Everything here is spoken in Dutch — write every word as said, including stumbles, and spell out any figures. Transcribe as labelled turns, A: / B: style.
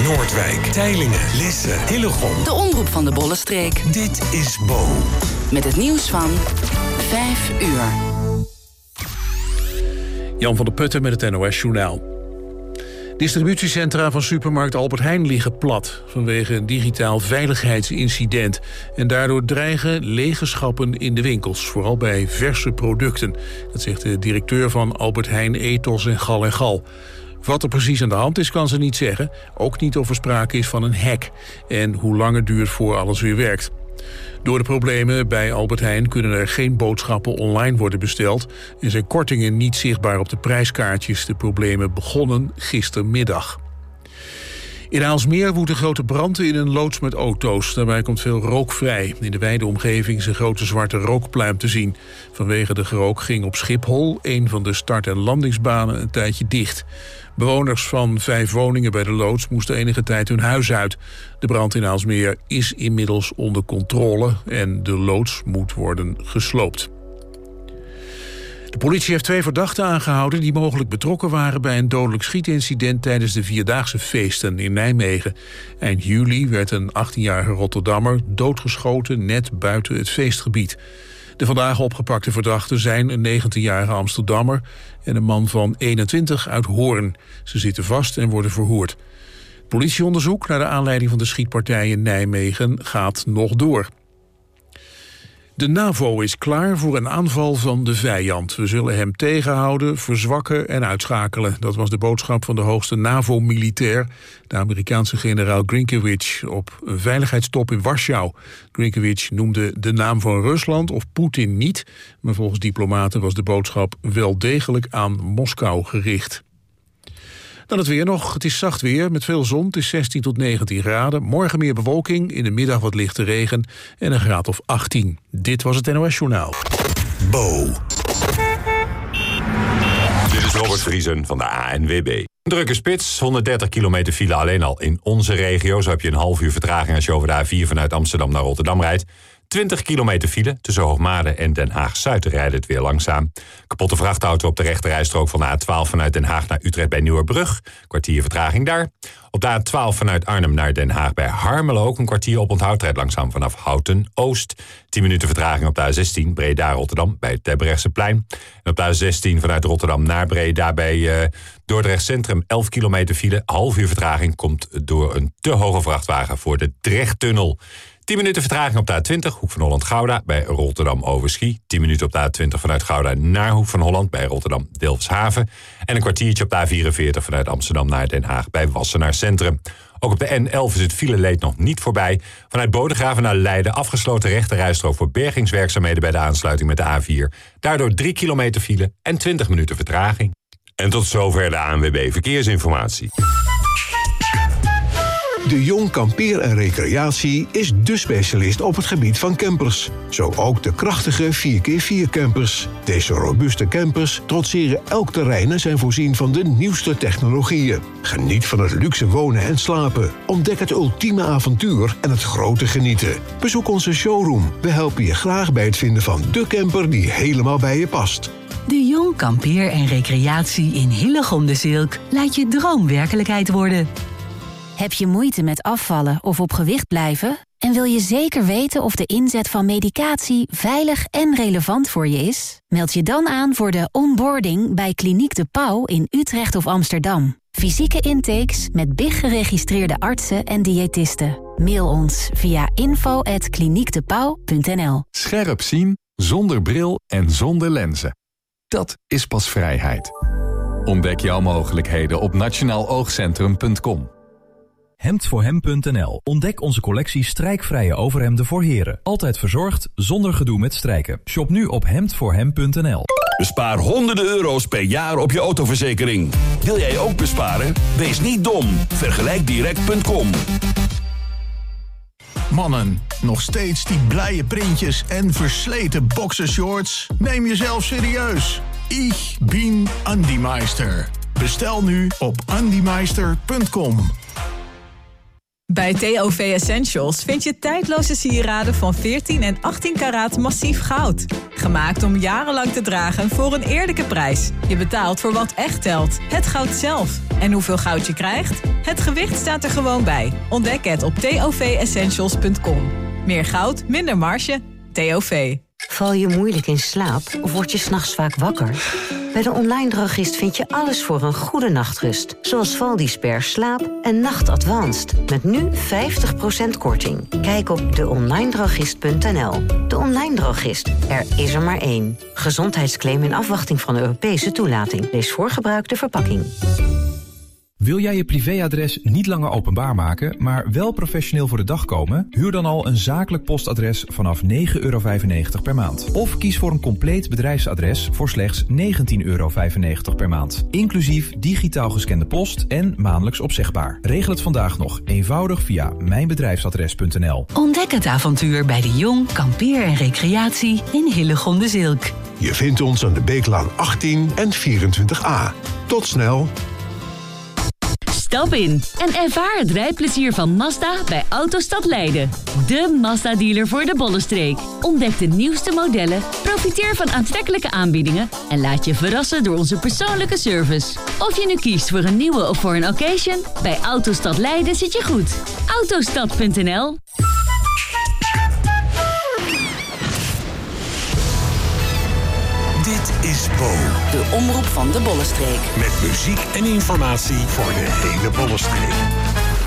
A: Noordwijk, Teylingen, Lisse, Hillegom.
B: De omroep van de Bollenstreek.
A: Dit is Bo.
B: Met het nieuws van vijf uur.
C: Jan van der Putten met het N O S-journaal. Distributiecentra van supermarkt Albert Heijn liggen plat vanwege een digitaal veiligheidsincident. En daardoor dreigen lege schappen in de winkels, vooral bij verse producten. Dat zegt de directeur van Albert Heijn Ethos en Gal en Gal. Wat er precies aan de hand is, kan ze niet zeggen. Ook niet of er sprake is van een hack en hoe lang het duurt voor alles weer werkt. Door de problemen bij Albert Heijn kunnen er geen boodschappen online worden besteld en zijn kortingen niet zichtbaar op de prijskaartjes. De problemen begonnen gistermiddag. In Aalsmeer woedt een grote brand in een loods met auto's. Daarbij komt veel rook vrij. In de wijde omgeving is een grote zwarte rookpluim te zien. Vanwege de rook ging op Schiphol een van de start- en landingsbanen een tijdje dicht. Bewoners van vijf woningen bij de loods moesten enige tijd hun huis uit. De brand in Aalsmeer is inmiddels onder controle en de loods moet worden gesloopt. De politie heeft twee verdachten aangehouden die mogelijk betrokken waren bij een dodelijk schietincident tijdens de Vierdaagse feesten in Nijmegen. Eind juli werd een achttienjarige Rotterdammer doodgeschoten net buiten het feestgebied. De vandaag opgepakte verdachten zijn een negentienjarige Amsterdammer en een man van eenentwintig uit Hoorn. Ze zitten vast en worden verhoord. Politieonderzoek naar de aanleiding van de schietpartij in Nijmegen gaat nog door. De NAVO is klaar voor een aanval van de vijand. We zullen hem tegenhouden, verzwakken en uitschakelen. Dat was de boodschap van de hoogste NAVO-militair, de Amerikaanse generaal Grinkewitsch, op een veiligheidstop in Warschau. Grinkewitsch noemde de naam van Rusland of Poetin niet, maar volgens diplomaten was de boodschap wel degelijk aan Moskou gericht. Dan het weer nog. Het is zacht weer met veel zon. Het is zestien tot negentien graden. Morgen meer bewolking. In de middag wat lichte regen. En een graad of achttien. Dit was het N O S-journaal.
A: Bo.
D: Dit is Robert Vriesen van de A N W B. Een drukke spits, honderddertig kilometer file alleen al in onze regio. Zo heb je een half uur vertraging als je over de A vier vanuit Amsterdam naar Rotterdam rijdt. twintig kilometer file, tussen Hoogmade en Den Haag-Zuid rijdt het weer langzaam. Kapotte vrachtauto op de rechterrijstrook van de A twaalf vanuit Den Haag naar Utrecht bij Nieuwerbrug. Kwartier vertraging daar. Op de A twaalf vanuit Arnhem naar Den Haag bij Harmelo ook een kwartier op onthoud, rijdt langzaam vanaf Houten-Oost. tien minuten vertraging op de A zestien Breda-Rotterdam bij het Terbrechtseplein. En op de A zestien vanuit Rotterdam naar Breda bij uh, Dordrecht Centrum elf kilometer file. Half uur vertraging komt door een te hoge vrachtwagen voor de Drechttunnel. tien minuten vertraging op de A twintig, Hoek van Holland-Gouda bij Rotterdam-Overschie. tien minuten op de A twintig vanuit Gouda naar Hoek van Holland bij Rotterdam-Delfshaven. En een kwartiertje op de A vierenveertig vanuit Amsterdam naar Den Haag bij Wassenaar Centrum. Ook op de N elf is het fileleed nog niet voorbij. Vanuit Bodegraven naar Leiden afgesloten rechterrijstrook voor bergingswerkzaamheden bij de aansluiting met de A vier. Daardoor drie kilometer file en twintig minuten vertraging. En tot zover de A N W B Verkeersinformatie.
E: De Jong Kampeer en Recreatie is dé specialist op het gebied van campers. Zo ook de krachtige vier keer vier campers. Deze robuuste campers trotseren elk terrein en zijn voorzien van de nieuwste technologieën. Geniet van het luxe wonen en slapen. Ontdek het ultieme avontuur en het grote genieten. Bezoek onze showroom. We helpen je graag bij het vinden van de camper die helemaal bij je past.
F: De Jong Kampeer en Recreatie in Hillegom de Zilk laat je droom werkelijkheid worden.
G: Heb je moeite met afvallen of op gewicht blijven? En wil je zeker weten of de inzet van medicatie veilig en relevant voor je is? Meld je dan aan voor de onboarding bij Kliniek de Pauw in Utrecht of Amsterdam. Fysieke intakes met B I G-geregistreerde artsen en diëtisten. Mail ons via info at kliniekdepauw punt n l.
H: Scherp zien, zonder bril en zonder lenzen. Dat is pas vrijheid. Ontdek jouw mogelijkheden op nationaal oogcentrum punt com.
I: hemd voor hem punt n l. Ontdek onze collectie strijkvrije overhemden voor heren. Altijd verzorgd, zonder gedoe met strijken. Shop nu op hemd voor hem punt n l.
J: Bespaar honderden euro's per jaar op je autoverzekering. Wil jij ook besparen? Wees niet dom. vergelijk direct punt com.
K: Mannen, nog steeds die blije printjes en versleten boxershorts? Neem jezelf serieus. Ich bin Andi Meister. Bestel nu op andi meister punt com.
L: Bij T O V Essentials vind je tijdloze sieraden van veertien en achttien karaat massief goud. Gemaakt om jarenlang te dragen voor een eerlijke prijs. Je betaalt voor wat echt telt. Het goud zelf. En hoeveel goud je krijgt? Het gewicht staat er gewoon bij. Ontdek het op tovessentials punt com. Meer goud, minder marge. T O V.
M: Val je moeilijk in slaap of word je 's nachts vaak wakker? Bij de Online Drogist vind je alles voor een goede nachtrust. Zoals Valdisper Slaap en Nacht Advanced. Met nu vijftig procent korting. Kijk op de online drogist punt n l. De Online Drogist. Er is er maar één. Gezondheidsclaim in afwachting van Europese toelating. Lees voor gebruik de verpakking.
I: Wil jij je privéadres niet langer openbaar maken, maar wel professioneel voor de dag komen? Huur dan al een zakelijk postadres vanaf negen euro vijfennegentig per maand. Of kies voor een compleet bedrijfsadres voor slechts negentien euro vijfennegentig per maand. Inclusief digitaal gescande post en maandelijks opzegbaar. Regel het vandaag nog eenvoudig via mijnbedrijfsadres punt n l.
F: Ontdek het avontuur bij de Jong Kampeer en Recreatie in Hillegom de Zilk.
E: Je vindt ons aan de Beeklaan achttien en vierentwintig A. Tot snel!
N: Stap in en ervaar het rijplezier van Mazda bij Autostad Leiden. De Mazda-dealer voor de Bollenstreek. Ontdek de nieuwste modellen, profiteer van aantrekkelijke aanbiedingen en laat je verrassen door onze persoonlijke service. Of je nu kiest voor een nieuwe of voor een occasion, bij Autostad Leiden zit je goed. Autostad punt n l.
A: Dit is Bo.
B: De omroep van de Bollenstreek.
A: Met muziek en informatie voor de hele Bollenstreek.